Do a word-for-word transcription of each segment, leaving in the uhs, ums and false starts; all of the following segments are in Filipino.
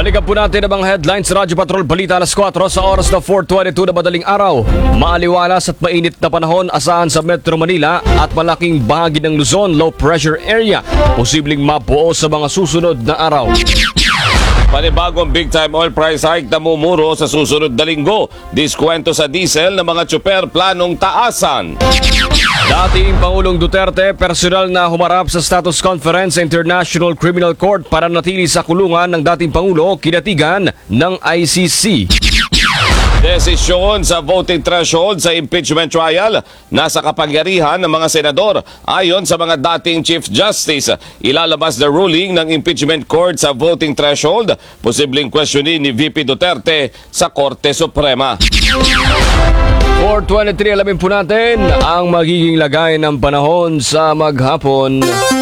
Balikan po natin ang mga headlines sa Radyo Patrol Balita alas kwatro sa oras na four twenty-two na madaling araw. Maaliwalas at mainit na panahon asahan sa Metro Manila at malaking bahagi ng Luzon low pressure area. Posibleng mabuo sa mga susunod na araw. Panibagong big-time oil price hike na mumuro sa susunod na linggo. Diskwento sa diesel ng mga tsuper planong taasan. Dating Pangulong Duterte, personal na humarap sa status conference sa International Criminal Court para natili sa kulungan ng dating Pangulo, kinatigan ng I C C. Desisyon sa voting threshold sa impeachment trial nasa kapangyarihan ng mga senador. Ayon sa mga dating Chief Justice, ilalabas na ruling ng impeachment court sa voting threshold, posibleng questionin ni V P Duterte sa Korte Suprema. four twenty-three, alamin po natin ang magiging lagay ng panahon sa maghapon.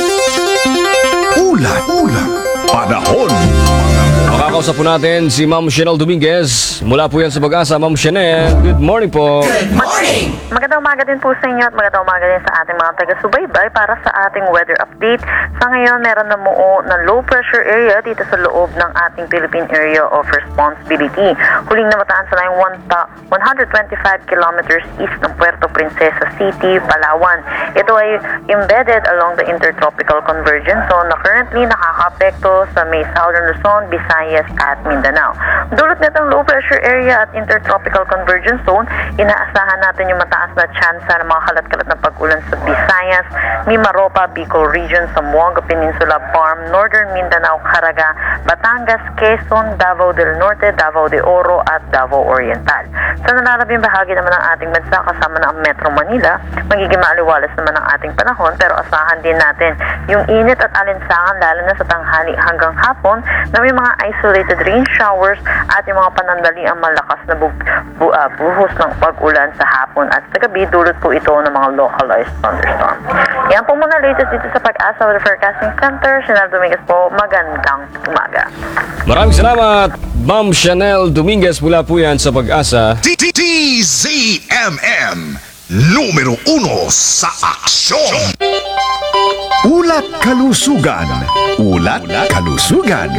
Ulat, ulat, panahon. Makakausap po natin si Ma'am Chanel Dominguez. Mula po yan sa Pag-asa. Ma'am Chanel, good morning po. Good morning! Magandang umaga din po sa inyo at magandang umaga din sa ating mga taga-subaybay para sa ating weather update. Sa ngayon, meron na muo na low pressure area dito sa loob ng ating Philippine Area of Responsibility. Huling namataan sa line one hundred twenty-five kilometers east ng Puerto Princesa City, Palawan. Ito ay embedded along the Intertropical Convergence Zone na currently nakaka-apekto sa may Southern Luzon, Visayas at Mindanao. Dulot nitong low pressure area at Intertropical Convergence Zone, inaasahan natin yung mataas na tsansa ng mga kalat-kalat na pag-ulan sa Visayas, Mimaropa, Bicol Region, Zamboanga Peninsula, Barm, Northern Mindanao, Caraga, Batangas, Quezon, Davao del Norte, Davao de Oro at Davao Oriental. Sa nalalabing bahagi naman ng ating bansa kasama na ang Metro Manila, magiging maaliwalas naman ang ating panahon pero asahan din natin yung init at alinsangan lalo na sa tanghali hanggang hapon na may mga isolated rain showers at yung mga panandali ang malakas na bu bu uh, buhos ng pag-ulan sa hapon at sa gabi dulot po ito ng mga localized thunderstorm. Yan po muna latest dito sa Pag-asa Weather Forecasting Center. Chanel Dominguez po, magandang umaga. Maraming salamat, Ma'am Chanel Dominguez. Mula po yan sa Pag-asa. D Z M M, numero uno sa aksyon. Ulat Kalusugan. Ulat Kalusugan.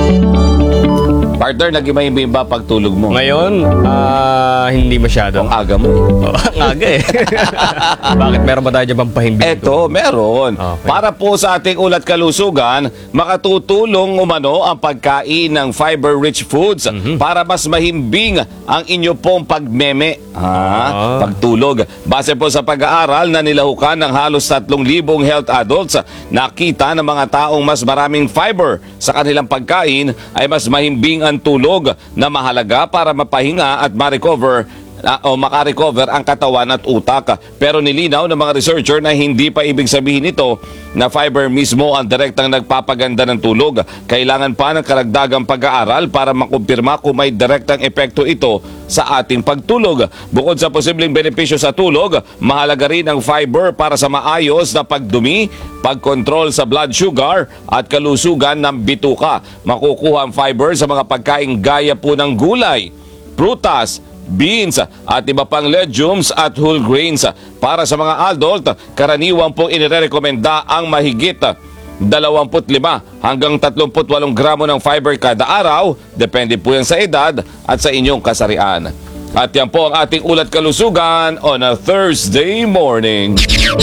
Partner, naging ba pagtulog mo? Ngayon, ah, hindi masyado. Ang aga mo. Oh, ang aga eh. Bakit meron ba tayo dyan bang pahimbing? Eto, meron. Okay. Para po sa ating ulat kalusugan, makatutulong umano ang pagkain ng fiber-rich foods Mhm. para mas mahimbing ang inyo pong pagmeme. Ah. Ah, pagtulog. Base po sa pag-aaral na nilahukan ng halos tatlong libong health adults, nakita ng mga taong mas maraming fiber sa kanilang pagkain ay mas mahimbing ang tulog na mahalaga para mapahinga at ma-recover Uh, o makarecover ang katawan at utak. Pero nilinaw ng mga researcher na hindi pa ibig sabihin ito na fiber mismo ang direktang nagpapaganda ng tulog. Kailangan pa ng karagdagang pag-aaral para makumpirma kung may direktang epekto ito sa ating pagtulog. Bukod sa posibleng benepisyo sa tulog, mahalaga rin ang fiber para sa maayos na pagdumi, pagkontrol sa blood sugar at kalusugan ng bituka. Makukuha ang fiber sa mga pagkain gaya po ng gulay, prutas, beans at iba pang legumes at whole grains. Para sa mga adult, karaniwan pong inirekomenda ang mahigit dalawampu't lima hanggang tatlumput walong gramo ng fiber kada araw. Depende po yan sa edad at sa inyong kasarian. At yan po ang ating ulat kalusugan on a Thursday morning.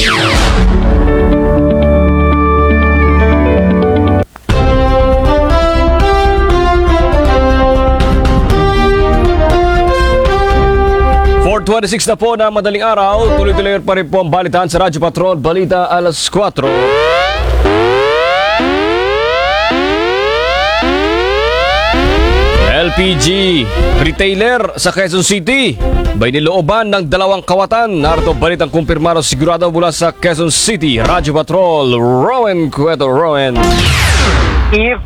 four twenty-six na po na madaling araw. Tuloy-tuloy pa rin po ang balitaan sa Radyo Patrol Balita alas kwatro. L P G retailer sa Quezon City may nilooban ng dalawang kawatan. Narito balitang kumpirmado sigurado mula sa Quezon City. Radyo Patrol, Rowan Cueto. Rowan. If